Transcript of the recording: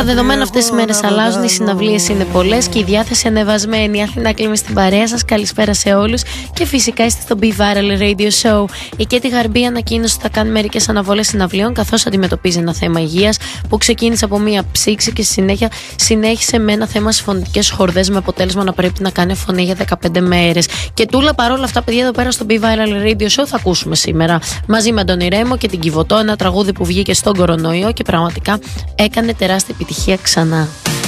Τα δεδομένα αυτές τις μέρες αλλάζουν, οι συναυλίες είναι πολλές και η διάθεση ανεβασμένη. Η Αθηνά κλείνει στην παρέα σας. Καλησπέρα σε όλους. Και φυσικά είστε στο Be Viral Radio Show. Η Κέτι Γαρμπή ανακοίνωσε ότι θα κάνει μερικές αναβολές συναυλίων, καθώς αντιμετωπίζει ένα θέμα υγείας που ξεκίνησε από μία ψήξη και συνέχεια συνέχισε με ένα θέμα στις φωνητικές χορδές, με αποτέλεσμα να πρέπει να κάνει φωνή για 15 μέρες. Και τούλα παρόλα αυτά, παιδιά, εδώ πέρα στο Be Viral Radio Show θα ακούσουμε σήμερα μαζί με τον Ηρέμο και την Κιβωτό ένα τραγούδι που βγήκε στον κορονοϊό και πραγματικά έκανε τεράστια επιτυχία ξανά.